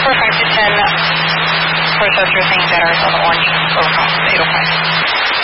5 to 10 for those you're saying that are on the orange overcome 805.